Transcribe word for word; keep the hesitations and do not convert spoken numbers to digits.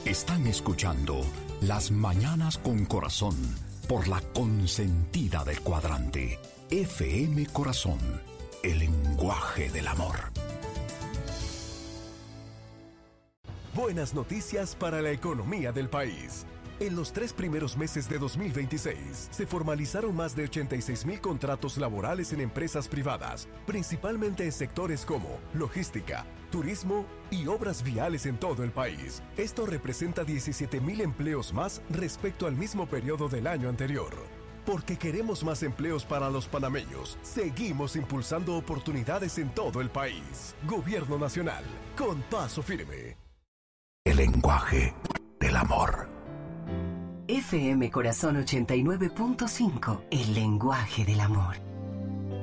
Están escuchando Las Mañanas con Corazón por la consentida del cuadrante. F M Corazón, el lenguaje del amor. Buenas noticias para la economía del país. En los tres primeros meses de dos mil veintiséis, se formalizaron más de ochenta y seis mil contratos laborales en empresas privadas, principalmente en sectores como logística, turismo y obras viales en todo el país. Esto representa diecisiete mil empleos más respecto al mismo periodo del año anterior. Porque queremos más empleos para los panameños, seguimos impulsando oportunidades en todo el país. Gobierno Nacional, con paso firme. El lenguaje del amor. F M Corazón ochenta y nueve punto cinco, el lenguaje del amor.